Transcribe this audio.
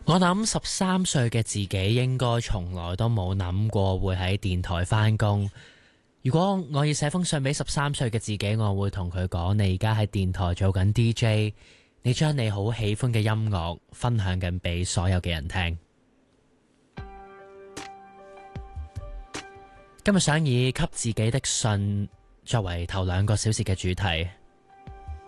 我諗13歲嘅自己應該從來都冇諗過會喺電台返工。如果我要寫封信俾13歲嘅自己，我會同佢講：你而家喺電台做緊 DJ，你將你好喜歡嘅音樂分享緊俾所有嘅人聽。今日想以給自己的信作為頭2個小時嘅主題。